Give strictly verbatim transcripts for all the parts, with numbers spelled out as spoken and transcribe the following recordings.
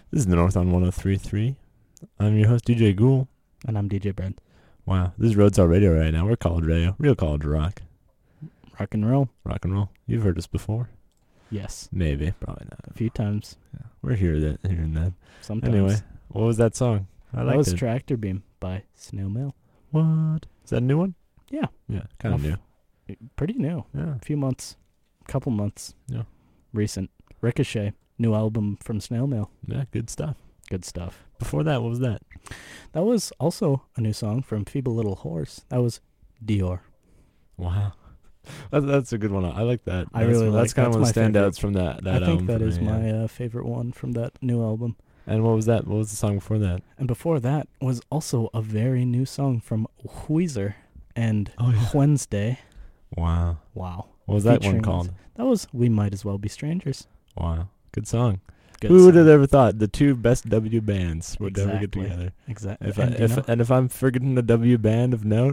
This is the North on one oh three point three. I'm your host, D J Ghoul. And I'm D J Brent. Wow, this is Roadside Radio right now. We're college radio. Real college rock. Rock and roll. Rock and roll. You've heard us before? Yes. Maybe. Probably not. A few times. Yeah, we're here that, hearing that. Sometimes. Anyway, what was that song? I that liked was it. Tractor Beam by Snail Mail. What? Is that a new one? Yeah. Yeah, kind of Off- new. Pretty new. Yeah. A few months. Couple months. Yeah. Recent. Ricochet. New album from Snail Mail. Yeah, good stuff. Good stuff. Before that, what was that? That was also a new song from Feeble Little Horse. That was Dior. Wow. That's, that's a good one. I like that. I that's, really That's like- kind of one of that's the my favorite. standouts from that, that I think album. that for is me, yeah. my uh, favorite one from that new album. And what was that? What was the song before that? And before that was also a very new song from Weezer and Oh, yeah. Wednesday. Wow. Wow. What was that one Featuring- called? That was We Might As Well Be Strangers. Wow. Good song. Good Who would have song. ever thought the two best W bands would ever get Exactly. together? Exactly. If I, and, you if know, and if I'm forgetting a W band of note,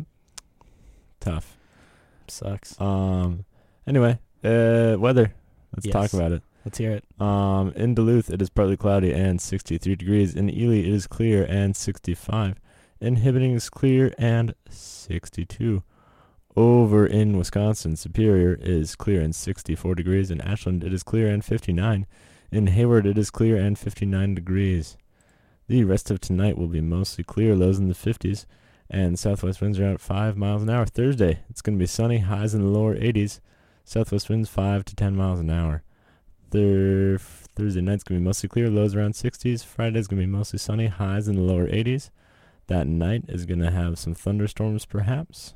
tough. sucks. Um. Anyway, uh, weather. Let's talk Yes. about it. Let's hear it. Um, in Duluth, it is partly cloudy and sixty-three degrees. In Ely, it is clear and sixty-five. In Hibbing, is clear and sixty-two. Over in Wisconsin, Superior is clear and sixty-four degrees. In Ashland, it is clear and fifty-nine. In Hayward, it is clear and fifty-nine degrees. The rest of tonight will be mostly clear, lows in the fifties, and southwest winds are at five miles an hour. Thursday, it's going to be sunny, highs in the lower eighties. Southwest winds five to ten miles an hour. Thur- Thursday night's going to be mostly clear, lows around sixties. Friday's going to be mostly sunny, highs in the lower eighties. That night is going to have some thunderstorms perhaps,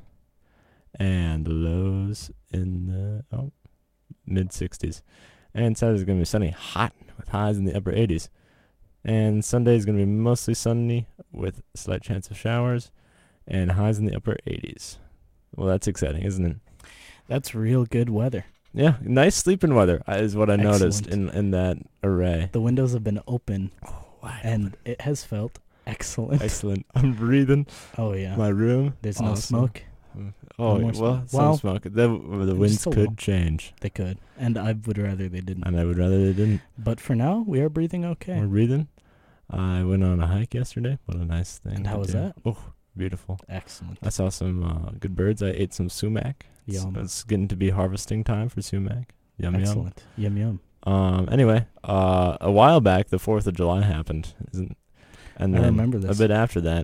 and lows in the oh, mid sixties. And Saturday's going to be sunny, hot, with highs in the upper eighties. And Sunday is going to be mostly sunny with a slight chance of showers and highs in the upper eighties. Well, that's exciting, isn't it? That's real good weather. Yeah, nice sleeping weather uh, is what I noticed in, Excellent. in that array. The windows have been open, Wide and it has felt excellent. Excellent. I'm breathing. Oh, yeah. My room. There's no awesome. smoke. Oh, No more well, smoke. some Well, smoke. The, the winds just a could little. change, They could. And I would rather they didn't. and I would rather they didn't. But for now, we are breathing okay. We're breathing. I went on a hike yesterday. What a nice thing. And to how was do. that? Oh, beautiful. Excellent. I saw some uh, good birds. I ate some sumac. It's, Yum. it's getting to be harvesting time for sumac. Yum Excellent. Yum, yum. yum. Um. Anyway, uh, a while back, the Fourth of July happened, isn't? And I then remember this. a bit after that,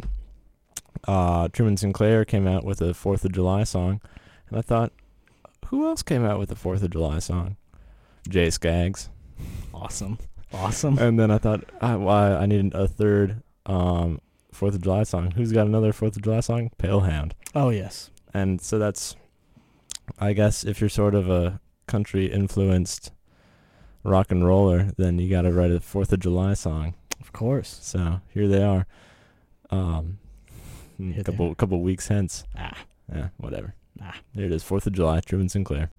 uh, Truman Sinclair came out with a Fourth of July song, and I thought, who else came out with a Fourth of July song? Jay Skaggs. Awesome. Awesome. And then I thought, I, well, I need a third um, Fourth of July song. Who's got another Fourth of July song? Palehound. Oh, yes. And so that's, I guess, if you're sort of a country-influenced rock and roller, then you got to write a Fourth of July song. Of course. So here they are. Um, Here a they couple couple weeks hence. Ah. Yeah, whatever. Ah. There it is, Fourth of July, Truman Sinclair.